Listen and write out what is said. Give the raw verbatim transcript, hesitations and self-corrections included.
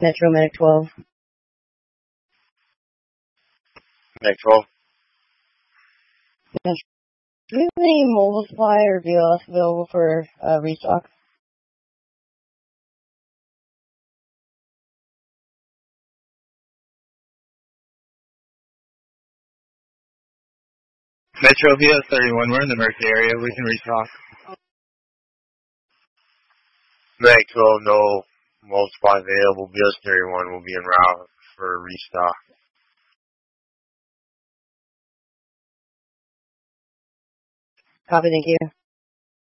Metro Medic twelve. Medic twelve. Do we have any mobile supply or V L S available for uh, restock? Metro V S thirty-one, we're in the Mercy area. We can restock. Medic twelve, no mobile supply available. V S thirty-one will be en route for restock. Copy, thank you.